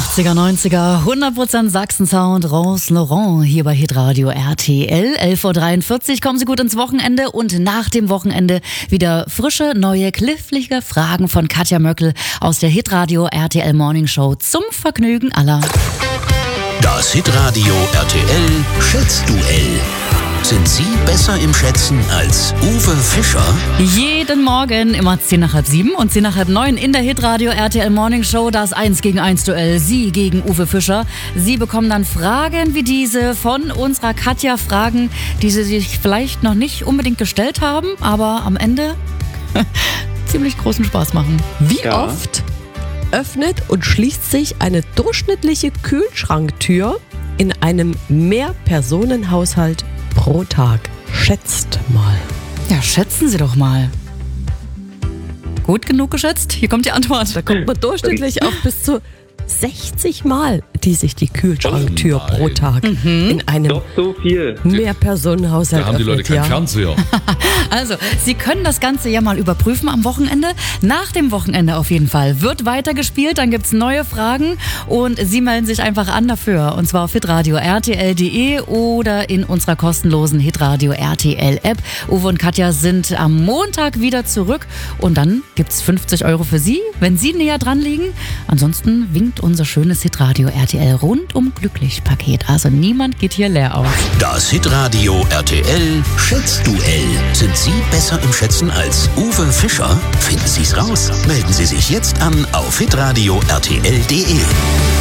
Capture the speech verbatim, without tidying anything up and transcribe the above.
achtziger, neunziger, hundert Prozent Sachsen-Sound, Rose Laurent hier bei Hitradio R T L. elf Uhr dreiundvierzig, kommen Sie gut ins Wochenende und nach dem Wochenende wieder frische, neue, knifflige Fragen von Katja Möckel aus der Hitradio R T L Morning Show zum Vergnügen aller. Das Hitradio R T L Schätzduell. Sind Sie besser im Schätzen als Uwe Fischer? Jeden Morgen immer zehn nach halb sieben und zehn nach halb neun in der Hitradio R T L Morning Show das eins gegen eins Duell. Sie gegen Uwe Fischer. Sie bekommen dann Fragen wie diese von unserer Katja. Fragen, die Sie sich vielleicht noch nicht unbedingt gestellt haben, aber am Ende ziemlich großen Spaß machen. Wie Ja. oft öffnet und schließt sich eine durchschnittliche Kühlschranktür in einem Mehrpersonenhaushalt pro Tag? Schätzt mal. Ja, schätzen Sie doch mal. Gut genug geschätzt? Hier kommt die Antwort. Da kommt man durchschnittlich auf bis zu sechzig Mal, die sich die Kühlschranktür Oh nein. pro Tag in einem Doch so viel. Mehrpersonenhaushalt Da haben die Leute öffnet. keinen Ja. Fernseher. Also, Sie können das Ganze ja mal überprüfen am Wochenende. Nach dem Wochenende auf jeden Fall wird weitergespielt, dann gibt's neue Fragen und Sie melden sich einfach an dafür. Und zwar auf hitradio r t l punkt d e oder in unserer kostenlosen Hitradio R T L App. Uwe und Katja sind am Montag wieder zurück und dann gibt's fünfzig Euro für Sie, wenn Sie näher dran liegen. Ansonsten winkt unser schönes Hitradio R T L rundum glücklich Paket. Also niemand geht hier leer aus. Das Hitradio R T L Schätzduell. Sind Sie besser im Schätzen als Uwe Fischer? Finden Sie's raus. Melden Sie sich jetzt an auf hitradio r t l punkt d e.